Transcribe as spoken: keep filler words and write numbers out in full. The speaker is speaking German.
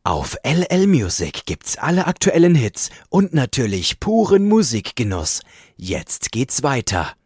Auf L L Music gibt's alle aktuellen Hits und natürlich puren Musikgenuss. Jetzt geht's weiter.